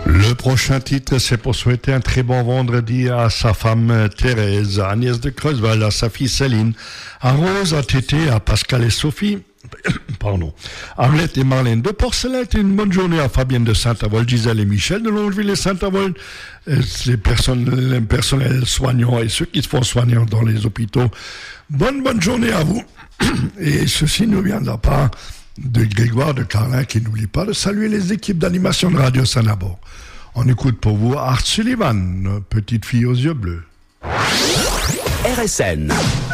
Le prochain titre, c'est pour souhaiter un très bon vendredi à sa femme Thérèse, à Agnès de Creusval, à sa fille Céline, à Rose, à Tété, à Pascal et Sophie, pardon, Arlette et Marlène de Porcelette, et une bonne journée à Fabienne de Saint-Avold, Gisèle et Michel de Longeville et Saint-Avold, les personnels soignants et ceux qui se font soigner dans les hôpitaux. Bonne journée à vous. Et ceci nous vient de la part de Grégoire de Carlin, qui n'oublie pas de saluer les équipes d'animation de Radio Saint-Nabor. On écoute pour vous Art Sullivan, petite fille aux yeux bleus. RSN